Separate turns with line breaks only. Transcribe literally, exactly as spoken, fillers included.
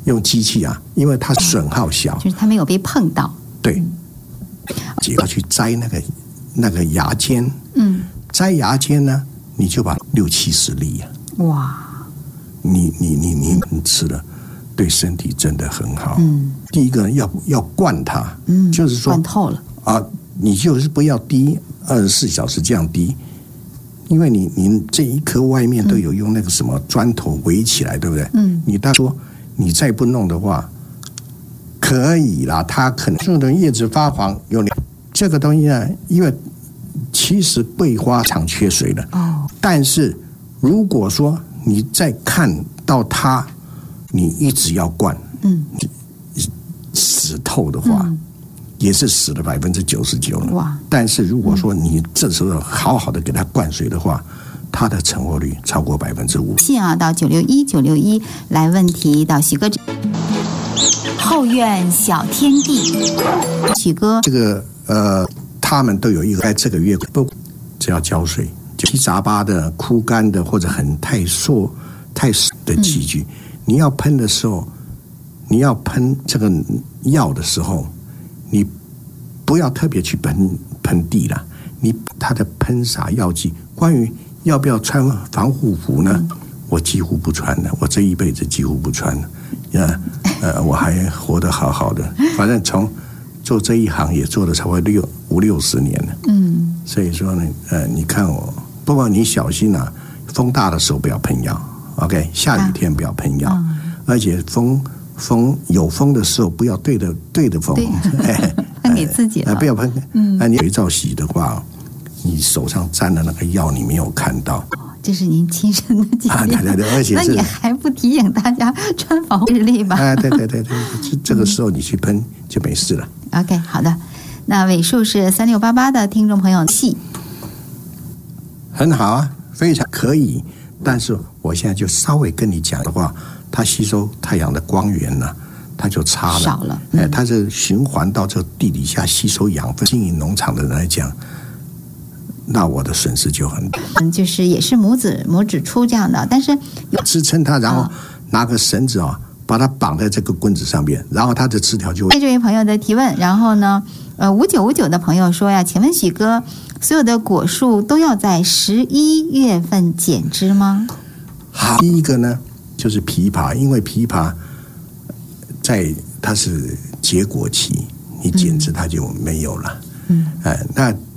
用机器啊，因为它损耗小，
就是它没有被碰到。
对，只要去摘那个那个牙尖，嗯，摘牙尖呢，你就把六七十粒啊，
哇，
你你你你吃了，对身体真的很好。嗯，第一个要要灌它，嗯，就是说
灌透了
啊，你就是不要滴二十四小时这样滴。因为你你这一颗外面都有用那个什么砖头围起来，对不对？嗯，你当说你再不弄的话，可以啦，它可能树的叶子发黄，有这个东西呢，因为其实桂花常缺水的哦。但是如果说你再看到它，你一直要灌，嗯，死透的话。嗯，也是死了百分之九十九了。哇！但是如果说你这时候好好的给它灌水的话，它的成活率超过百分之五。
信啊，到九六一九六一来问题到许哥。后院小天地，许哥，
这个呃，他们都有一个在这个月不只要浇水，七杂八的、枯干的或者很太硕、太湿的器具，嗯，你要喷的时候，你要喷这个药的时候。你不要特别去喷喷地了，你它的喷洒药剂，关于要不要穿防护服呢？嗯，我几乎不穿的，我这一辈子几乎不穿的，呃呃，我还活得好好的，反正从做这一行也做了差不多六五六十年了，嗯，所以说呢，呃，你看我，不过你小心啊，风大的时候不要喷药 ，OK， 下雨天不要喷药，啊，而且风。风有风的时候，不要对着对着风，
喷给自己了，
不要喷。嗯，那你肥皂洗的话，你手上沾的那个药你没有看到，
这是您亲身的经历。啊，
对对对，而且是
那你还不提醒大家穿防护日历吧？
啊，对对对对，这这个时候你去喷就没事了。
OK， 好的。那尾数是三六八八的听众朋友细，
很好啊，非常可以。但是我现在就稍微跟你讲的话。它吸收太阳的光源呢，它就差了，
少了。嗯，
哎，它是循环到这地底下吸收养分。经营农场的人来讲，那我的损失就很大。
嗯，就是也是拇指拇指粗这样的，但是有
支撑它，然后拿个绳子啊，把它绑在这个棍子上面，然后它的枝条就会。
这位朋友的提问，然后呢，呃，五九五九的朋友说呀，请问许哥，所有的果树都要在十一月份剪枝吗？
好，第一个呢。就是枇杷，因为枇杷在它是结果期，你剪枝它就没有了。嗯，哎，那